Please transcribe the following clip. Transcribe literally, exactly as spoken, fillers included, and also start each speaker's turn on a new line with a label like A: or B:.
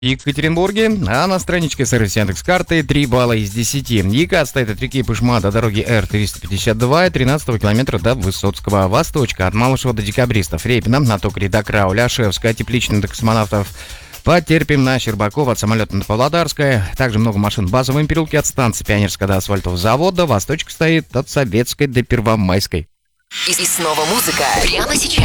A: В Екатеринбурге, а на страничке сервиса Яндекс.Карты три балла из десяти. Яка стоит от реки Пышма до дороги Р триста пятьдесят два и тринадцатого километра до Высоцкого. Восточка от Малышева до Декабристов. Репина на токаре до Крауля, Шевская, Тепличная до Космонавтов. Потерпим на Щербакова от самолета до Павлодарская. Также много машин в базовом переулке от станции Пионерская до асфальтового завода. Восточка стоит от Советской до Первомайской.
B: И снова музыка прямо сейчас.